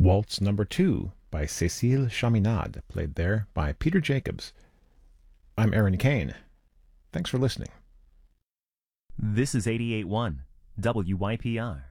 Waltz Number 2 by Cécile Chaminade, played there by Peter Jacobs. I'm Aaron Kane. Thanks for listening. This is 88.1 WYPR.